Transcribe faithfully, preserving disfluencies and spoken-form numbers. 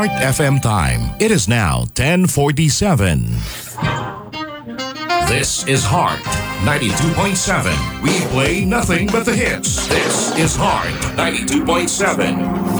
Heart F M time. It is now ten forty-seven. This is Heart ninety-two point seven. We play nothing but the hits. This is Heart ninety-two point seven.